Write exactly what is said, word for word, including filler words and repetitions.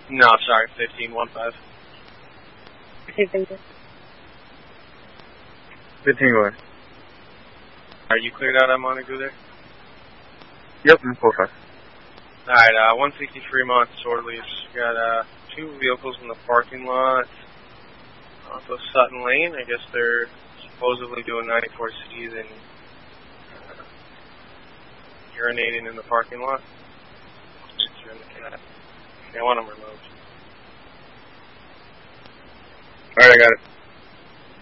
No, sorry, fifteen one five. Okay, thank you. fifteen one. Are you cleared out on Montague there? Yep, I'm four five. Alright, uh, one sixty Fremont, Sorley's got, uh, two vehicles in the parking lot off of Sutton Lane. I guess they're supposedly doing ninety-four C's and uh, urinating in the parking lot. I want them removed. Alright, I got it.